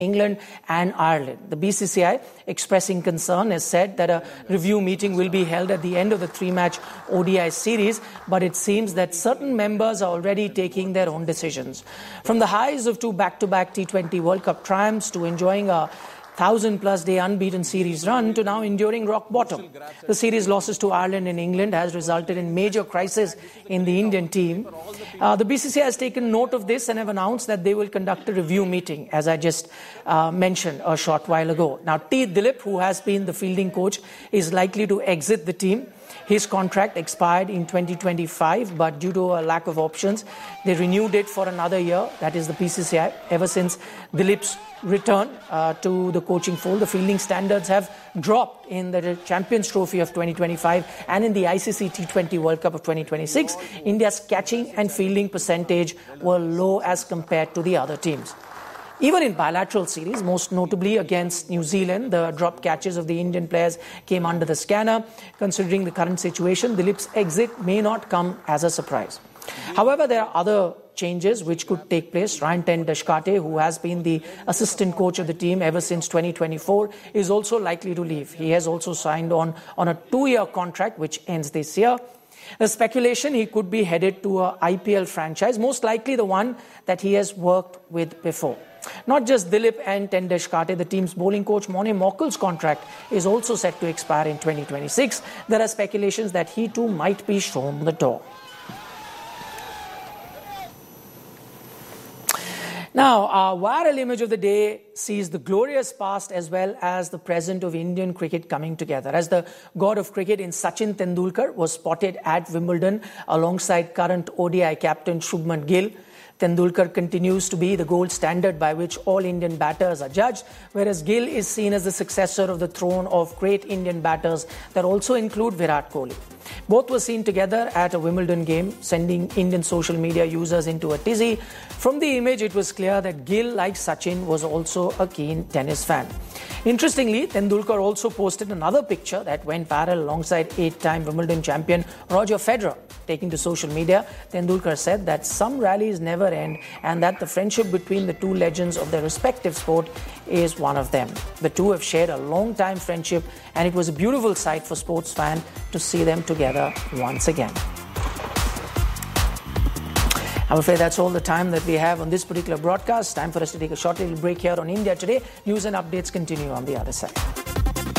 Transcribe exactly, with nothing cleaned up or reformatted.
England and Ireland. The B C C I, expressing concern, has said that a review meeting will be held at the end of the three-match O D I series, but it seems that certain members are already taking their own decisions. From the highs of two back-to-back T twenty World Cup triumphs to enjoying a thousand-plus day unbeaten series run to now enduring rock bottom. The series losses to Ireland and England has resulted in major crisis in the Indian team. Uh, the B C C I has taken note of this and have announced that they will conduct a review meeting, as I just uh, mentioned a short while ago. Now, T. Dilip, who has been the fielding coach, is likely to exit the team. His contract expired in twenty twenty-five, but due to a lack of options, they renewed it for another year. That is the B C C I. Ever since Dilip's return uh, to the coaching fold, the fielding standards have dropped in the Champions Trophy of twenty twenty-five and in the I C C T twenty World Cup of twenty twenty-six. India's catching and fielding percentage were low as compared to the other teams. Even in bilateral series, most notably against New Zealand, the drop catches of the Indian players came under the scanner. Considering the current situation, Dilip's exit may not come as a surprise. However, there are other changes which could take place. Ryan ten Deshkate, who has been the assistant coach of the team ever since twenty twenty-four, is also likely to leave. He has also signed on, on a two-year contract which ends this year. The speculation he could be headed to a I P L franchise, most likely the one that he has worked with before. Not just Dilip and ten Deshkate, the team's bowling coach Morne Morkel's contract is also set to expire in twenty twenty-six. There are speculations that he too might be shown the door. Now, our viral image of the day sees the glorious past as well as the present of Indian cricket coming together. As the god of cricket in Sachin Tendulkar was spotted at Wimbledon alongside current O D I captain Shubman Gill, Tendulkar continues to be the gold standard by which all Indian batters are judged, whereas Gill is seen as the successor of the throne of great Indian batters that also include Virat Kohli. Both were seen together at a Wimbledon game, sending Indian social media users into a tizzy. From the image, it was clear that Gill, like Sachin, was also a keen tennis fan. Interestingly, Tendulkar also posted another picture that went viral alongside eight-time Wimbledon champion Roger Federer. Taking to social media, Tendulkar said that some rallies never end and that the friendship between the two legends of their respective sport is one of them. The two have shared a long-time friendship, and it was a beautiful sight for sports fans to see them together once again. I'm afraid that's all the time that we have on this particular broadcast. Time for us to take a short little break here on India Today. News and updates continue on the other side.